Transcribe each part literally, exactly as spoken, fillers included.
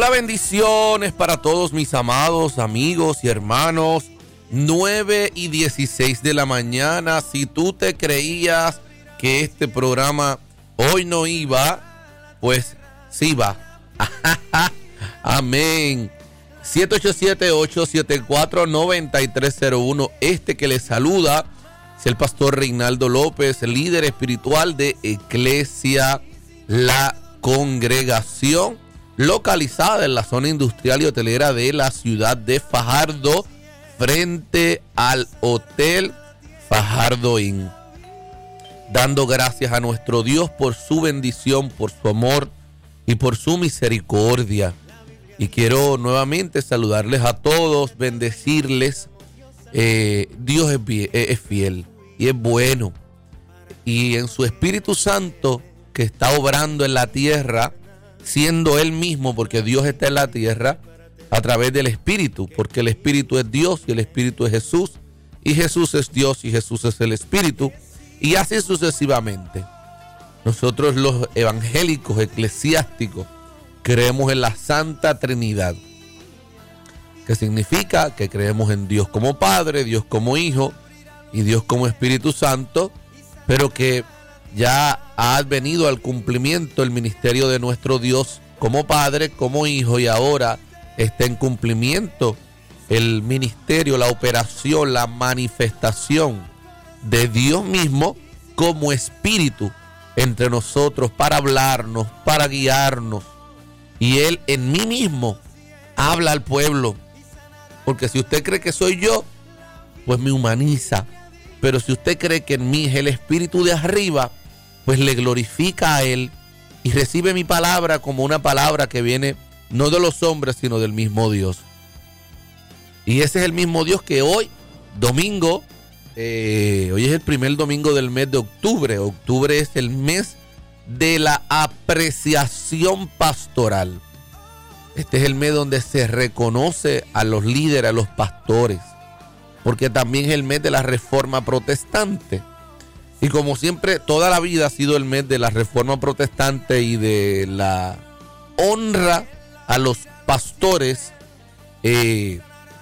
Hola, bendiciones para todos mis amados amigos y hermanos. nueve y dieciséis de la mañana. Si tú te creías que este programa hoy no iba, pues sí va. Amén. siete ocho siete, ocho siete cuatro, nueve tres cero uno. Este que les saluda es el pastor Reinaldo López, líder espiritual de Iglesia La Congregación, localizada en la zona industrial y hotelera de la ciudad de Fajardo, frente al Hotel Fajardo Inn. Dando gracias a nuestro Dios por su bendición, por su amor y por su misericordia. Y quiero nuevamente saludarles a todos, bendecirles. Eh, Dios es, es fiel y es bueno. Y en su Espíritu Santo, que está obrando en la tierra, siendo Él mismo, porque Dios está en la tierra, a través del Espíritu, porque el Espíritu es Dios y el Espíritu es Jesús, y Jesús es Dios y Jesús es el Espíritu, y así sucesivamente. Nosotros los evangélicos eclesiásticos creemos en la Santa Trinidad, que significa que creemos en Dios como Padre, Dios como Hijo y Dios como Espíritu Santo, pero que ya ha venido al cumplimiento el ministerio de nuestro Dios como Padre, como Hijo, y ahora está en cumplimiento el ministerio, la operación, la manifestación de Dios mismo como Espíritu entre nosotros para hablarnos, para guiarnos. Y Él en mí mismo habla al pueblo. Porque si usted cree que soy yo, pues me humaniza. Pero si usted cree que en mí es el Espíritu de arriba, pues le glorifica a Él y recibe mi palabra como una palabra que viene no de los hombres, sino del mismo Dios. Y ese es el mismo Dios que hoy, domingo, eh, hoy es el primer domingo del mes de octubre. Octubre es el mes de la apreciación pastoral. Este es el mes donde se reconoce a los líderes, a los pastores, porque también es el mes de la Reforma Protestante. Y como siempre, toda la vida ha sido el mes de la Reforma Protestante y de la honra a los pastores. Eh,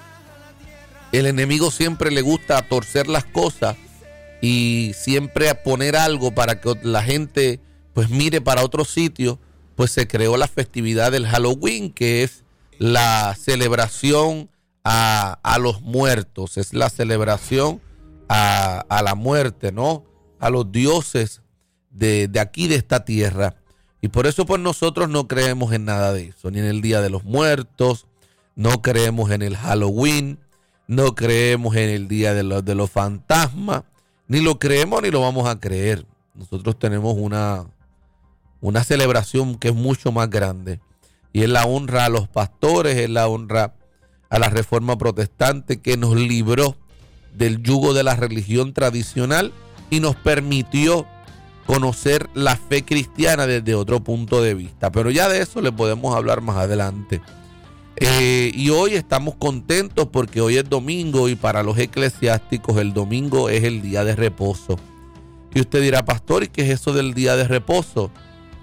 el enemigo siempre le gusta torcer las cosas y siempre poner algo para que la gente pues mire para otro sitio. Pues se creó la festividad del Halloween, que es la celebración a, a los muertos, es la celebración a, a la muerte, ¿no? A los dioses de, de aquí, de esta tierra. Y por eso pues nosotros no creemos en nada de eso, ni en el Día de los Muertos, no creemos en el Halloween, no creemos en el Día de los, de los Fantasmas, ni lo creemos ni lo vamos a creer. Nosotros tenemos una, una celebración que es mucho más grande, y es la honra a los pastores, es la honra a la Reforma Protestante, que nos libró del yugo de la religión tradicional y nos permitió conocer la fe cristiana desde otro punto de vista. Pero ya de eso le podemos hablar más adelante. Eh, y hoy estamos contentos porque hoy es domingo, y para los eclesiásticos el domingo es el día de reposo. Y usted dirá, pastor, ¿y qué es eso del día de reposo?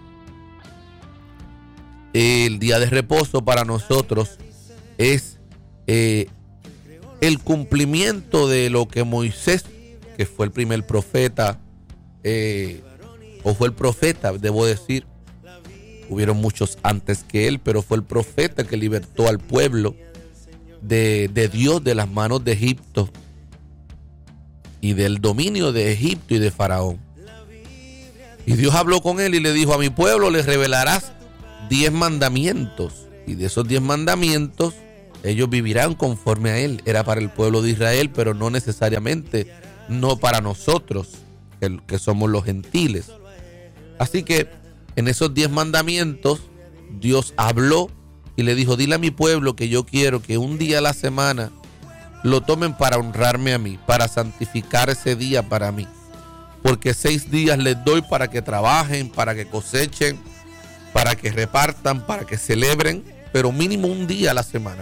El día de reposo para nosotros es eh, el cumplimiento de lo que Moisés, que fue el primer profeta, eh, o fue el profeta, debo decir, hubieron muchos antes que él, pero fue el profeta que libertó al pueblo de, de Dios de las manos de Egipto y del dominio de Egipto y de Faraón. Y Dios habló con él y le dijo: a mi pueblo les revelarás diez mandamientos, y de esos diez mandamientos ellos vivirán conforme a él. Era para el pueblo de Israel, pero no necesariamente, no para nosotros, el, que somos los gentiles. Así que en esos diez mandamientos Dios habló y le dijo: dile a mi pueblo que yo quiero que un día a la semana lo tomen para honrarme a mí, para santificar ese día para mí, porque seis días les doy para que trabajen, para que cosechen, para que repartan, para que celebren, pero mínimo un día a la semana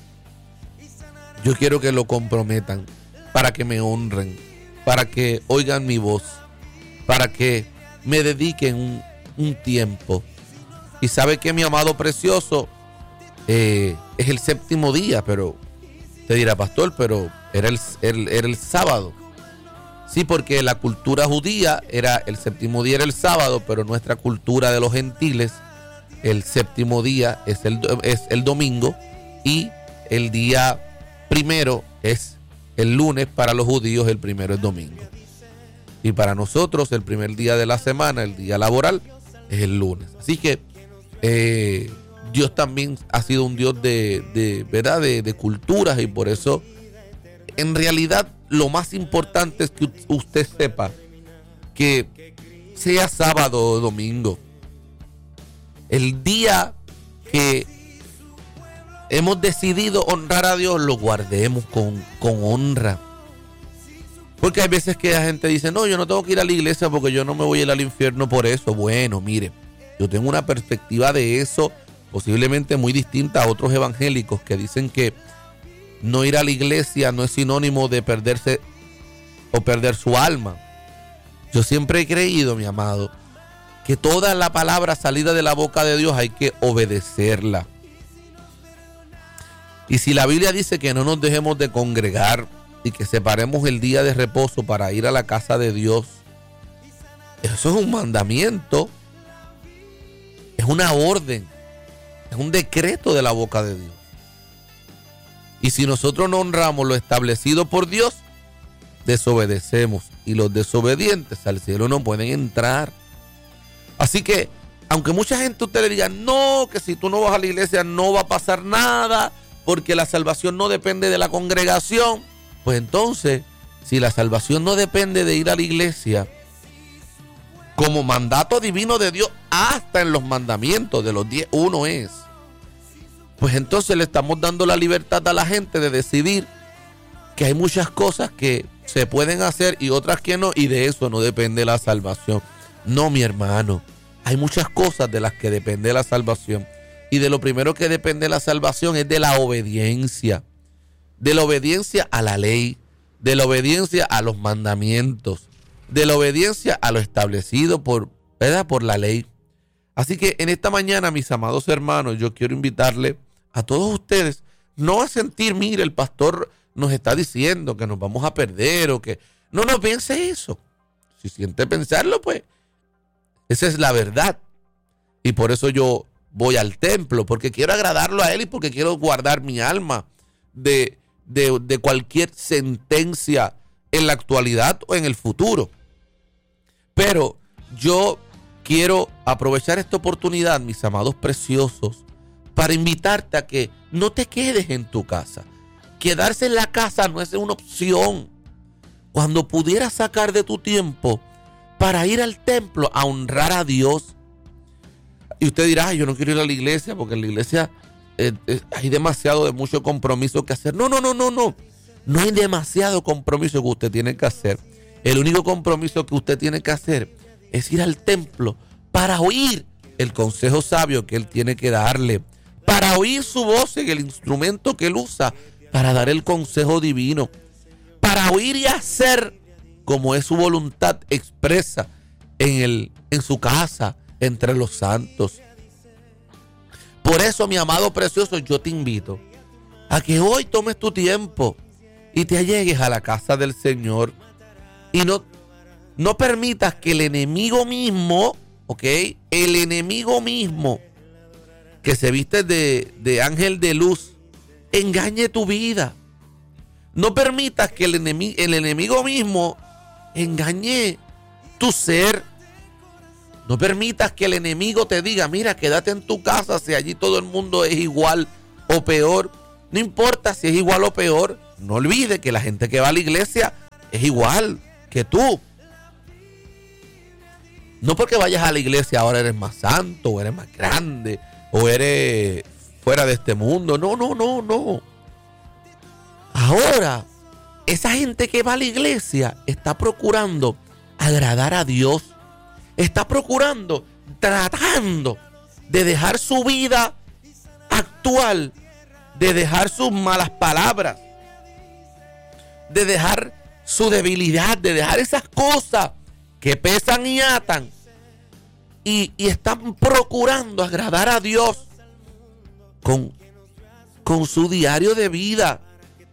yo quiero que lo comprometan, para que me honren, para que oigan mi voz, para que me dediquen un, un tiempo. Y sabe que, mi amado precioso, eh, es el séptimo día, pero te dirá, pastor, pero era el, el, era el sábado. Sí, porque la cultura judía era el séptimo día era el sábado, pero nuestra cultura de los gentiles, el séptimo día es el, es el domingo y el día primero es el lunes. Para los judíos el primero es domingo. Y para nosotros el primer día de la semana, el día laboral, es el lunes. Así que eh, Dios también ha sido un Dios de, de ¿verdad? De, de culturas, y por eso en realidad lo más importante es que usted sepa que sea sábado o domingo, el día que hemos decidido honrar a Dios, lo guardemos con, con honra. Porque hay veces que la gente dice, no, yo no tengo que ir a la iglesia porque yo no me voy a ir al infierno por eso. Bueno, mire, yo tengo una perspectiva de eso posiblemente muy distinta a otros evangélicos que dicen que no ir a la iglesia no es sinónimo de perderse o perder su alma. Yo siempre he creído, mi amado, que toda la palabra salida de la boca de Dios hay que obedecerla. Y si la Biblia dice que no nos dejemos de congregar y que separemos el día de reposo para ir a la casa de Dios, eso es un mandamiento, es una orden, es un decreto de la boca de Dios. Y si nosotros no honramos lo establecido por Dios, desobedecemos, y los desobedientes al cielo no pueden entrar. Así que, aunque mucha gente a usted le diga, no, que si tú no vas a la iglesia no va a pasar nada, porque la salvación no depende de la congregación, pues entonces, si la salvación no depende de ir a la iglesia, como mandato divino de Dios, hasta en los mandamientos de los diez, uno es, pues entonces le estamos dando la libertad a la gente de decidir que hay muchas cosas que se pueden hacer y otras que no, y de eso no depende la salvación. No, mi hermano, hay muchas cosas de las que depende la salvación, y de lo primero que depende la salvación es de la obediencia, de la obediencia a la ley, de la obediencia a los mandamientos, de la obediencia a lo establecido por, ¿verdad? por la ley. Así que en esta mañana, mis amados hermanos, yo quiero invitarle a todos ustedes no a sentir, mire, el pastor nos está diciendo que nos vamos a perder o que... No, no piense eso. Si siente pensarlo, pues esa es la verdad. Y por eso yo voy al templo, porque quiero agradarlo a Él y porque quiero guardar mi alma de, de, de cualquier sentencia en la actualidad o en el futuro. Pero yo quiero aprovechar esta oportunidad, mis amados preciosos, para invitarte a que no te quedes en tu casa. Quedarse en la casa no es una opción. Cuando pudieras sacar de tu tiempo para ir al templo a honrar a Dios. Y usted dirá, ay, yo no quiero ir a la iglesia porque en la iglesia eh, eh, hay demasiado de mucho compromiso que hacer. No, no, no, no, no. No hay demasiado compromiso que usted tiene que hacer. El único compromiso que usted tiene que hacer es ir al templo para oír el consejo sabio que Él tiene que darle, para oír su voz en el instrumento que Él usa para dar el consejo divino, para oír y hacer como es su voluntad expresa en, el, en su casa, entre los santos. Por eso, mi amado precioso, yo te invito a que hoy tomes tu tiempo y te allegues a la casa del Señor y no, no permitas que el enemigo mismo, ¿ok? El enemigo mismo que se viste de, de ángel de luz engañe tu vida. No permitas que el enemigo, el enemigo mismo engañe tu ser. No permitas que el enemigo te diga, mira, quédate en tu casa si allí todo el mundo es igual o peor. No importa si es igual o peor. No olvides que la gente que va a la iglesia es igual que tú. No porque vayas a la iglesia ahora eres más santo, o eres más grande, o eres fuera de este mundo. No, no, no, no. Ahora, esa gente que va a la iglesia está procurando agradar a Dios. Está procurando, tratando de dejar su vida actual, de dejar sus malas palabras, de dejar su debilidad, de dejar esas cosas que pesan y atan, y, y están procurando agradar a Dios con con su diario de vida.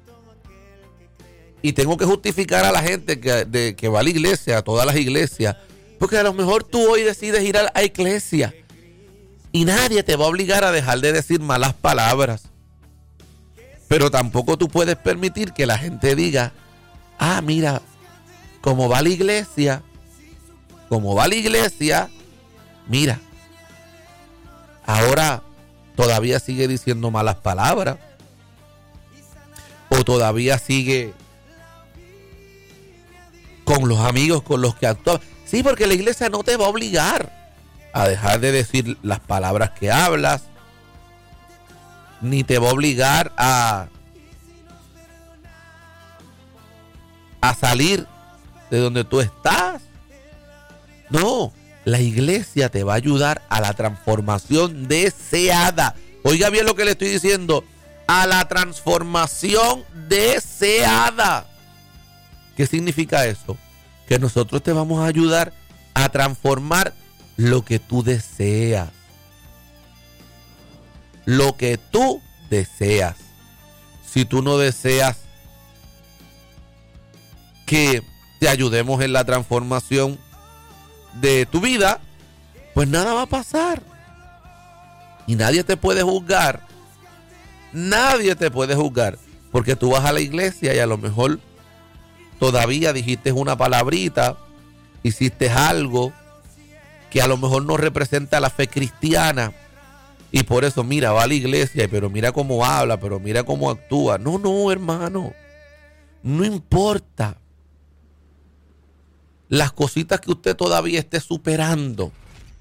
Y tengo que justificar a la gente que, de, que va a la iglesia, a todas las iglesias, porque a lo mejor tú hoy decides ir a la iglesia y nadie te va a obligar a dejar de decir malas palabras. Pero tampoco tú puedes permitir que la gente diga, ah, mira, como va a la iglesia, como va a la iglesia, mira, ahora todavía sigue diciendo malas palabras, o todavía sigue con los amigos con los que actúa. Sí, porque la iglesia no te va a obligar a dejar de decir las palabras que hablas, ni te va a obligar a, a salir de donde tú estás. No, la iglesia te va a ayudar a la transformación deseada. Oiga bien lo que le estoy diciendo, a la transformación deseada. ¿Qué significa eso? Que nosotros te vamos a ayudar a transformar lo que tú deseas. Lo que tú deseas. Si tú no deseas que te ayudemos en la transformación de tu vida, pues nada va a pasar. Y nadie te puede juzgar. Nadie te puede juzgar. Porque tú vas a la iglesia y a lo mejor todavía dijiste una palabrita, hiciste algo que a lo mejor no representa la fe cristiana. Y por eso, mira, va a la iglesia, pero mira cómo habla, pero mira cómo actúa. No, no, hermano. No importa las cositas que usted todavía esté superando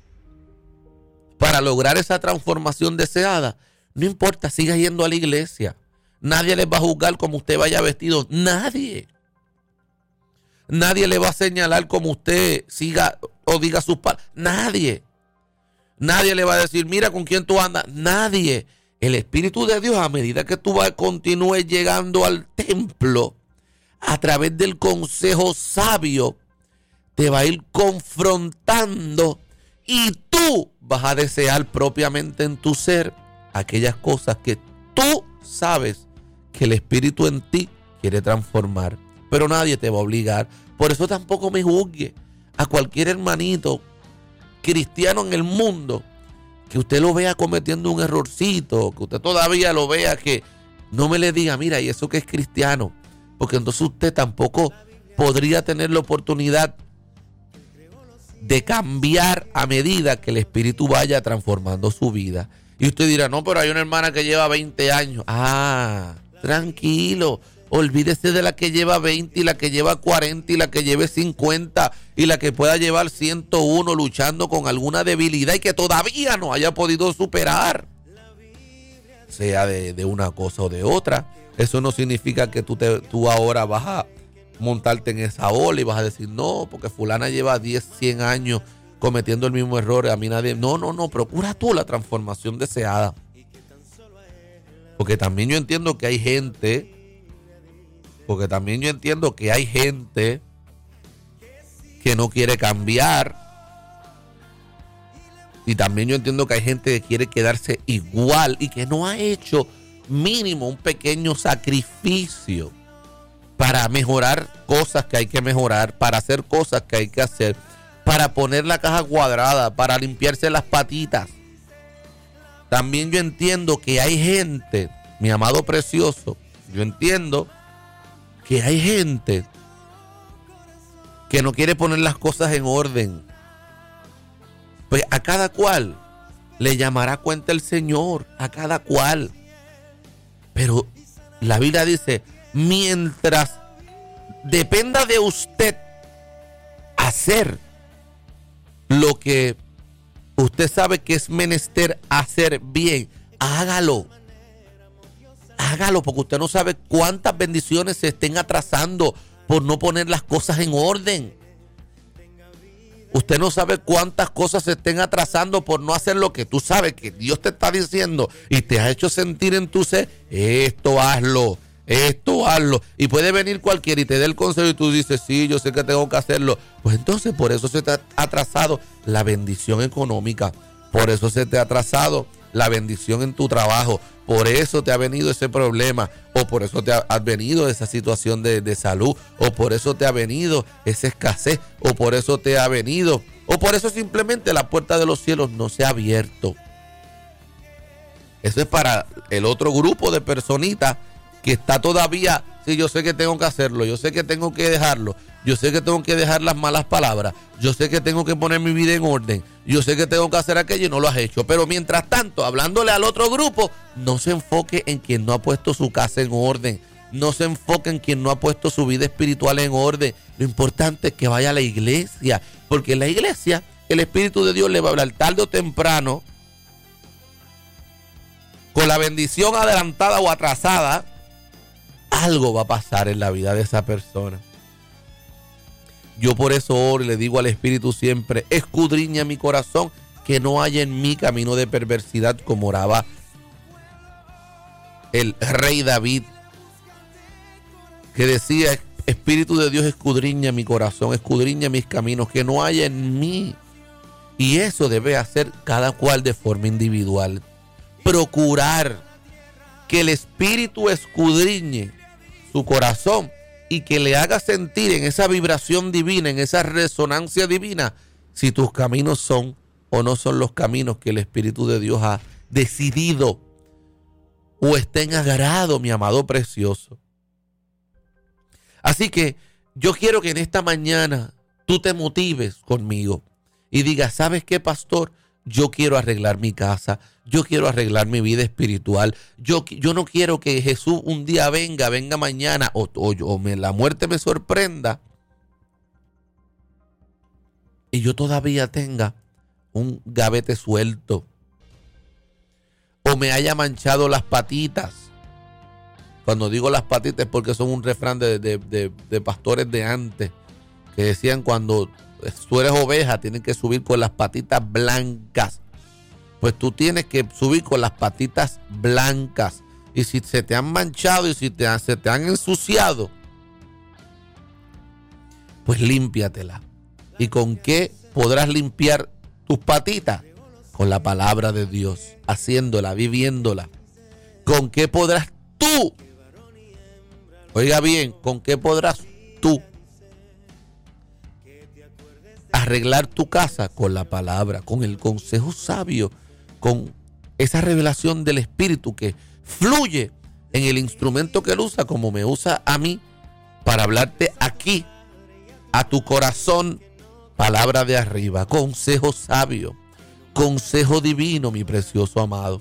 para lograr esa transformación deseada. No importa, siga yendo a la iglesia. Nadie les va a juzgar como usted vaya vestido. Nadie. Nadie le va a señalar como usted siga o diga sus palabras. Nadie. Nadie le va a decir, mira con quién tú andas. Nadie. El Espíritu de Dios, a medida que tú vas, continúes llegando al templo, a través del consejo sabio, te va a ir confrontando y tú vas a desear propiamente en tu ser aquellas cosas que tú sabes que el Espíritu en ti quiere transformar. Pero nadie te va a obligar. Por eso tampoco me juzgue a cualquier hermanito cristiano en el mundo que usted lo vea cometiendo un errorcito, que usted todavía lo vea, que no me le diga, mira, y eso que es cristiano, porque entonces usted tampoco podría tener la oportunidad de cambiar a medida que el Espíritu vaya transformando su vida. Y usted dirá, no, pero hay una hermana que lleva veinte años. Ah, tranquilo. Olvídese de la que lleva veinte y la que lleva cuarenta y la que lleve cincuenta y la que pueda llevar ciento uno luchando con alguna debilidad y que todavía no haya podido superar, sea de, de una cosa o de otra. Eso no significa que tú, te, tú ahora vas a montarte en esa ola y vas a decir, no, porque fulana lleva diez, cien años cometiendo el mismo error, a mí nadie. No, no, no, procura tú la transformación deseada. Porque también yo entiendo que hay gente Porque también yo entiendo que hay gente que no quiere cambiar. Y también yo entiendo que hay gente que quiere quedarse igual y que no ha hecho mínimo un pequeño sacrificio para mejorar cosas que hay que mejorar, para hacer cosas que hay que hacer, para poner la caja cuadrada, para limpiarse las patitas. También yo entiendo que hay gente, mi amado precioso, yo entiendo que hay gente que no quiere poner las cosas en orden. Pues a cada cual le llamará cuenta el Señor, a cada cual. Pero la Biblia dice, mientras dependa de usted hacer lo que usted sabe que es menester hacer bien, hágalo. Hágalo, porque usted no sabe cuántas bendiciones se estén atrasando por no poner las cosas en orden. Usted no sabe cuántas cosas se estén atrasando por no hacer lo que tú sabes que Dios te está diciendo y te ha hecho sentir en tu ser. Esto hazlo, esto hazlo. Y puede venir cualquiera y te dé el consejo y tú dices, sí, yo sé que tengo que hacerlo. Pues entonces por eso se te ha atrasado la bendición económica. Por eso se te ha atrasado la bendición en tu trabajo. por eso te ha venido ese problema, o por eso te ha, ha venido esa situación de, de salud, o por eso te ha venido esa escasez, o por eso te ha venido, o por eso simplemente la puerta de los cielos no se ha abierto. Eso es para el otro grupo de personitas que está todavía, sí, yo sé que tengo que hacerlo, yo sé que tengo que dejarlo, yo sé que tengo que dejar las malas palabras, yo sé que tengo que poner mi vida en orden, yo sé que tengo que hacer aquello y no lo has hecho. Pero mientras tanto, hablándole al otro grupo, no se enfoque en quien no ha puesto su casa en orden, no se enfoque en quien no ha puesto su vida espiritual en orden. Lo importante es que vaya a la iglesia, porque en la iglesia el Espíritu de Dios le va a hablar tarde o temprano, con la bendición adelantada o atrasada. Algo va a pasar en la vida de esa persona. Yo por eso oro y le digo al Espíritu siempre: escudriña mi corazón, que no haya en mí camino de perversidad, como oraba el rey David, que decía: Espíritu de Dios, escudriña mi corazón, escudriña mis caminos, que no haya en mí. Y eso debe hacer cada cual de forma individual. Procurar que el Espíritu escudriñe su corazón y que le haga sentir en esa vibración divina, en esa resonancia divina, si tus caminos son o no son los caminos que el Espíritu de Dios ha decidido o está en agrado, mi amado precioso. Así que yo quiero que en esta mañana tú te motives conmigo y digas: ¿sabes qué, pastor? Yo quiero arreglar mi casa, yo quiero arreglar mi vida espiritual, yo, yo no quiero que Jesús un día venga, venga mañana, o, o, o me, la muerte me sorprenda y yo todavía tenga un gavete suelto, o me haya manchado las patitas. Cuando digo las patitas es porque son un refrán de, de, de, de pastores de antes, que decían: cuando tú eres oveja, tienes que subir con las patitas blancas. Pues tú tienes que subir con las patitas blancas. Y si se te han manchado y si te, se te han ensuciado, pues límpiatela. ¿Y con qué podrás limpiar tus patitas? Con la palabra de Dios, haciéndola, viviéndola. ¿Con qué podrás tú? Oiga bien, ¿con qué podrás tú arreglar tu casa? Con la palabra, con el consejo sabio, con esa revelación del Espíritu que fluye en el instrumento que él usa, como me usa a mí, para hablarte aquí, a tu corazón, palabra de arriba, consejo sabio, consejo divino, mi precioso amado.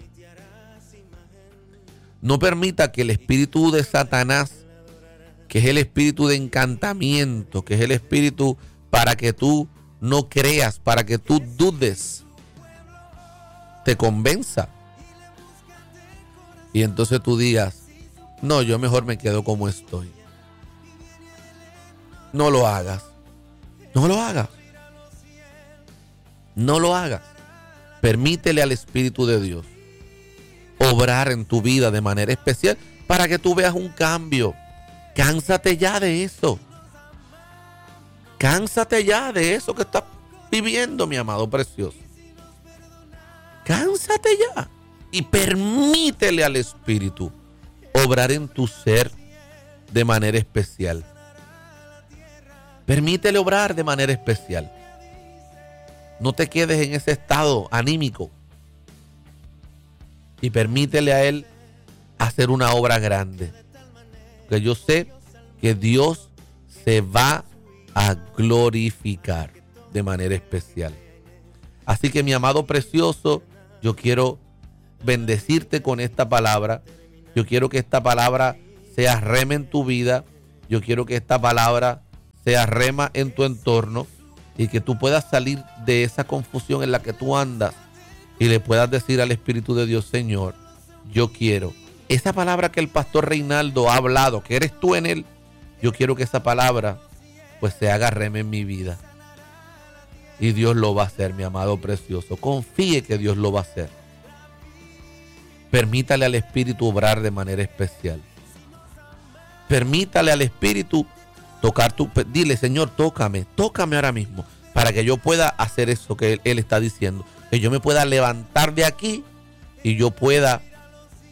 No permita que el espíritu de Satanás, que es el espíritu de encantamiento, que es el espíritu para que tú no creas, para que tú dudes, te convenza. Y entonces tú digas: no, yo mejor me quedo como estoy. No lo hagas. No lo hagas. No lo hagas. Permítele al Espíritu de Dios obrar en tu vida de manera especial para que tú veas un cambio. Cánsate ya de eso. Cánsate ya de eso que estás viviendo, mi amado precioso. Cánsate ya y permítele al Espíritu obrar en tu ser de manera especial. Permítele obrar de manera especial. No te quedes en ese estado anímico y permítele a Él hacer una obra grande. Porque yo sé que Dios se va a glorificar de manera especial. Así que, mi amado precioso, yo quiero bendecirte con esta palabra. Yo quiero que esta palabra sea rema en tu vida. Yo quiero que esta palabra sea rema en tu entorno y que tú puedas salir de esa confusión en la que tú andas y le puedas decir al Espíritu de Dios: Señor, yo quiero esa palabra que el pastor Reinaldo ha hablado, que eres tú en él. Yo quiero que esa palabra pues se haga rema en mi vida. Y Dios lo va a hacer, mi amado precioso. Confíe que Dios lo va a hacer. Permítale al Espíritu obrar de manera especial. Permítale al Espíritu tocar tu... Dile: Señor, tócame, tócame ahora mismo, para que yo pueda hacer eso que Él, él está diciendo. Que yo me pueda levantar de aquí y yo pueda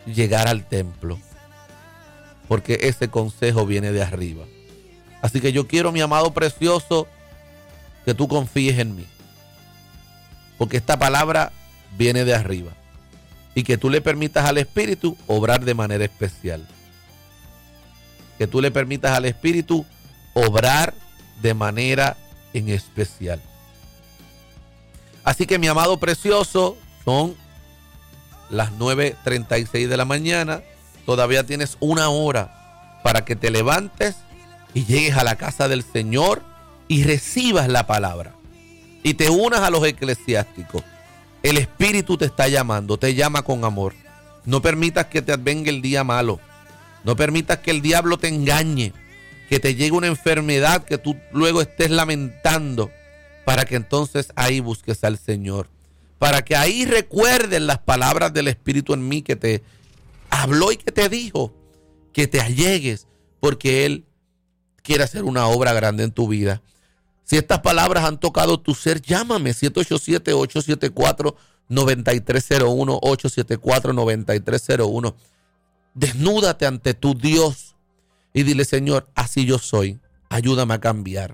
llegar al templo, porque ese consejo viene de arriba. Así que yo quiero, mi amado precioso, que tú confíes en mí, porque esta palabra viene de arriba, y que tú le permitas al Espíritu obrar de manera especial. Que tú le permitas al Espíritu obrar de manera en especial. Así que, mi amado precioso, son las nueve treinta y seis de la mañana. Todavía tienes una hora para que te levantes y llegues a la casa del Señor y recibas la palabra y te unas a los eclesiásticos. El Espíritu te está llamando, te llama con amor. No permitas que te advenga el día malo. No permitas que el diablo te engañe, que te llegue una enfermedad que tú luego estés lamentando, para que entonces ahí busques al Señor, para que ahí recuerdes las palabras del Espíritu en mí que te habló y que te dijo que te allegues, porque Él quiere hacer una obra grande en tu vida. Si estas palabras han tocado tu ser, llámame siete ocho siete, ocho siete cuatro, nueve tres cero uno, ocho siete cuatro, nueve tres cero uno. Desnúdate ante tu Dios y dile: Señor, así yo soy, ayúdame a cambiar.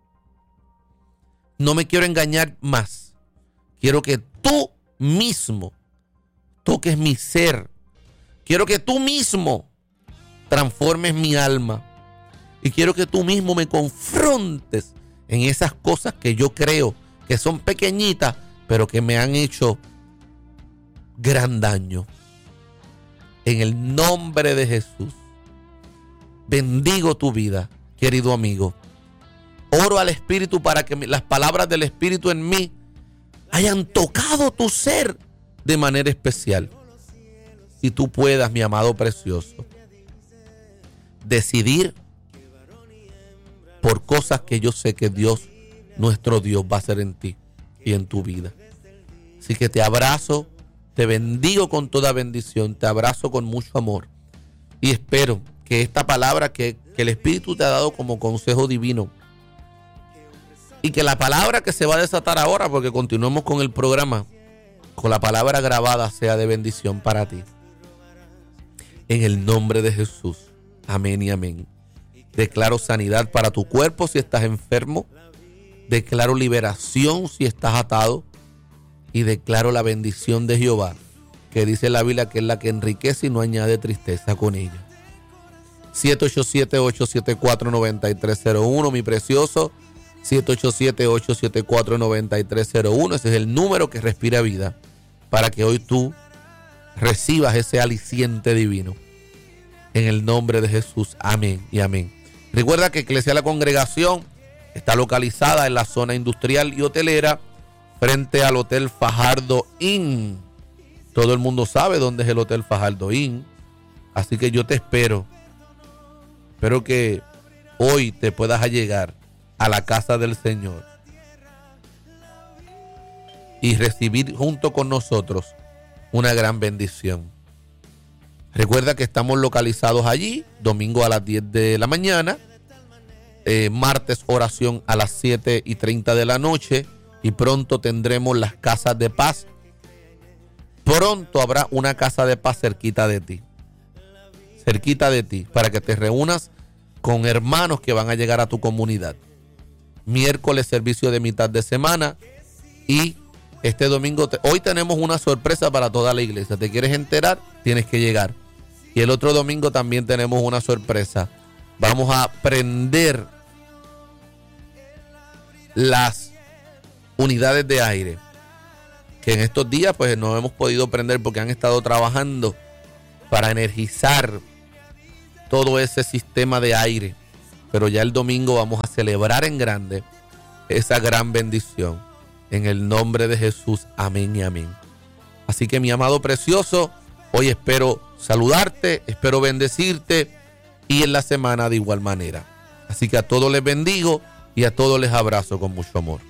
No me quiero engañar más. Quiero que tú mismo toques mi ser. Quiero que tú mismo transformes mi alma. Y quiero que tú mismo me confrontes en esas cosas que yo creo que son pequeñitas, pero que me han hecho gran daño. En el nombre de Jesús, bendigo tu vida, querido amigo. Oro al Espíritu para que las palabras del Espíritu en mí hayan tocado tu ser de manera especial. Y tú puedas, mi amado precioso, decidir por cosas que yo sé que Dios, nuestro Dios, va a hacer en ti y en tu vida. Así que te abrazo, te bendigo con toda bendición, te abrazo con mucho amor y espero que esta palabra que, que el Espíritu te ha dado como consejo divino, y que la palabra que se va a desatar ahora, porque continuamos con el programa, con la palabra grabada, sea de bendición para ti. En el nombre de Jesús. Amén y amén. Declaro sanidad para tu cuerpo si estás enfermo. Declaro liberación si estás atado. Y declaro la bendición de Jehová, que dice la Biblia que es la que enriquece y no añade tristeza con ella. siete ocho siete, ocho siete cuatro, nueve tres cero uno, mi precioso. siete ocho siete, ocho siete cuatro, nueve tres cero uno. Ese es el número que respira vida, para que hoy tú recibas ese aliciente divino. En el nombre de Jesús. Amén y amén. Recuerda que Iglesia La Congregación está localizada en la zona industrial y hotelera, frente al Hotel Fajardo Inn. Todo el mundo sabe dónde es el Hotel Fajardo Inn. Así que yo te espero. Espero que hoy te puedas allegar a la casa del Señor y recibir junto con nosotros una gran bendición. Recuerda que estamos localizados allí, domingo a las diez de la mañana, eh, martes oración a las siete y treinta de la noche, y pronto tendremos las casas de paz. Pronto habrá una casa de paz cerquita de ti, cerquita de ti, para que te reúnas con hermanos que van a llegar a tu comunidad. Miércoles servicio de mitad de semana, y este domingo, te, hoy tenemos una sorpresa para toda la iglesia. ¿Te quieres enterar? Tienes que llegar. Y el otro domingo también tenemos una sorpresa. Vamos a prender las unidades de aire, que en estos días pues no hemos podido prender porque han estado trabajando para energizar todo ese sistema de aire. Pero ya el domingo vamos a celebrar en grande esa gran bendición. En el nombre de Jesús. Amén y amén. Así que, mi amado precioso, hoy espero saludarte, espero bendecirte, y en la semana de igual manera. Así que a todos les bendigo y a todos les abrazo con mucho amor.